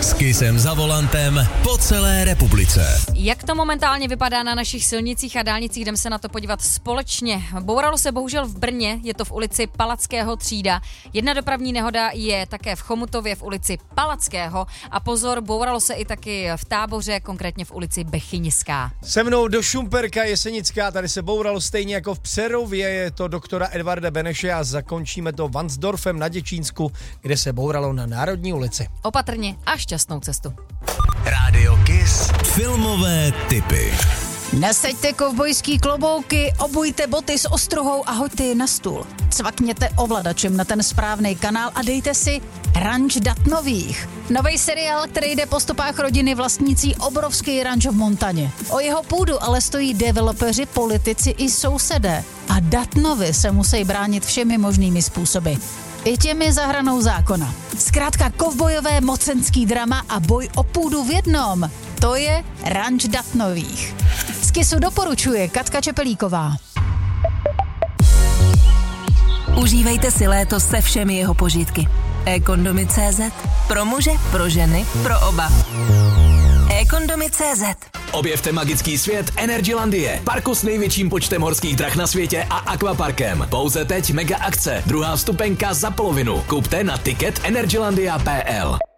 S Kissem za volantem po celé republice. Jak to momentálně vypadá na našich silnicích a dálnicích, jdeme se na to podívat společně. Bouralo se bohužel v Brně, je to v ulici Palackého třída. Jedna dopravní nehoda je také v Chomutově v ulici Palackého a pozor, bouralo se i taky v Táboře, konkrétně v ulici Bechyňská. Se mnou do Šumperka Jesenická, tady se bouralo stejně jako v Přerově, je to doktora Edvarda Beneše a zakončíme to Vansdorfem na Děčínsku, kde se bouralo na Národní ulici. Opatrně a šťastnou cestu. Rádio Kiss. Filmové tipy. Nasaďte kovbojský klobouky, obujte boty s ostruhou a hoďte je na stůl. Cvakněte ovladačem na ten správný kanál a dejte si Ranč Datnových. Nový seriál, který jde po stopách rodiny vlastnící obrovský ranč v Montaně. O jeho půdu ale stojí developeři, politici i sousedé. A Datnovi se musí bránit všemi možnými způsoby. I těmi za hranou zákona. Zkrátka kovbojové mocenský drama a boj o půdu v jednom. To je Ranč Datnových. Z Kissu doporučuje Katka Čepelíková. Užívejte si léto se všemi jeho požitky. eKondomy.cz. Pro muže, pro ženy, pro oba. eKondomy.cz. Objevte magický svět Energylandie, parku s největším počtem horských drah na světě a akvaparkem. Pouze teď mega akce, druhá vstupenka za polovinu. Kupte na ticket energylandia.pl.